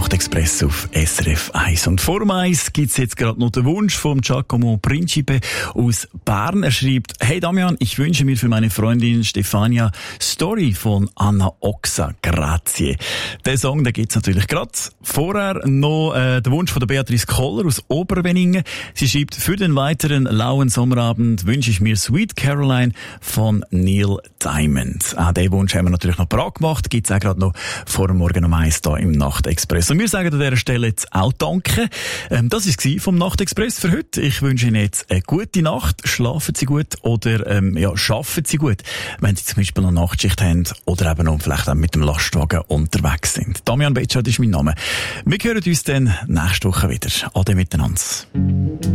Nachtexpress auf SRF 1. Und vor dem 1 gibt es jetzt gerade noch den Wunsch von Giacomo Principe aus Bern. Er schreibt: Hey Damian, ich wünsche mir für meine Freundin Stefania Story von Anna Oxa, grazie. Den Song, den gibt's natürlich gerade. Vorher noch der Wunsch von der Beatrice Koller aus Oberwenningen. Sie schreibt: Für den weiteren lauen Sommerabend wünsche ich mir Sweet Caroline von Neil Diamond. Auch den Wunsch haben wir natürlich noch parat gemacht. Gibt's auch gerade noch vor dem Morgen um 1 hier im Nachtexpress. Und wir sagen an dieser Stelle jetzt auch Danke. Das war vom Nachtexpress für heute. Ich wünsche Ihnen jetzt eine gute Nacht. Schlafen Sie gut oder schaffen Sie gut, wenn Sie zum Beispiel noch Nachtschicht haben oder eben noch vielleicht auch mit dem Lastwagen unterwegs sind. Damian Betschart ist mein Name. Wir hören uns dann nächste Woche wieder. Ade miteinander.